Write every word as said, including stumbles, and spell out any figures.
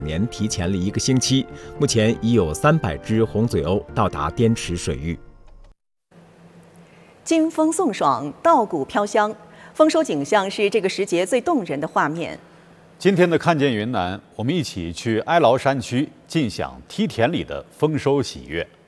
年提前了一个星期，目前已有三百只红嘴鸥到达滇池水域。 金风送爽，稻谷飘香，丰收景象是这个时节最动人的画面。 今天的看见云南，我们一起去哀牢山区尽享梯田里的丰收喜悦。